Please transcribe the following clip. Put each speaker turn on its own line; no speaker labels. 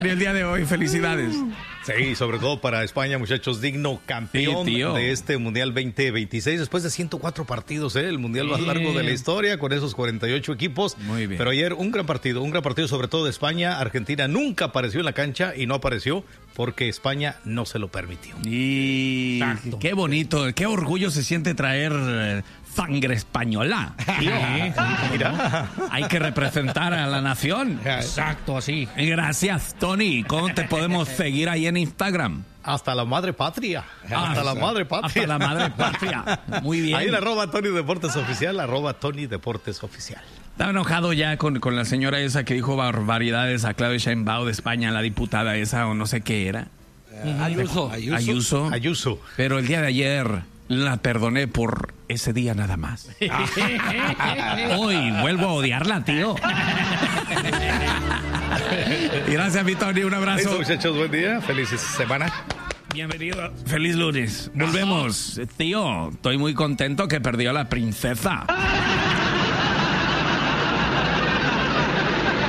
El día de hoy, felicidades.
Sí, sobre todo para España, muchachos, digno campeón de este Mundial 2026, después de 104 partidos, el Mundial más largo de la historia, con esos 48 equipos.
Muy bien.
Pero ayer un gran partido sobre todo de España. Argentina nunca apareció en la cancha y no apareció porque España no se lo permitió.
Y
Exacto.
Qué bonito, qué orgullo se siente traer sangre española. Tío.
Mira.
Hay que representar a la nación.
Exacto, así.
Gracias, Tony. ¿Cómo te podemos seguir ahí en Instagram?
Hasta la madre patria. Hasta la madre patria.
Hasta la madre patria. Muy bien.
Ahí en @Tony Deportes Oficial, @Tony Deportes Oficial.
Estaba enojado ya con la señora esa que dijo barbaridades a Claudia Sheinbaum de España, la diputada esa o no sé qué era. Ayuso. Pero el día de ayer la perdoné por ese día nada más. Hoy vuelvo a odiarla, tío. Y gracias, mi Tony. Un abrazo.
Listo, muchachos, buen día. Feliz semana.
Bienvenido. Feliz lunes. Volvemos. Tío, estoy muy contento que perdió la princesa.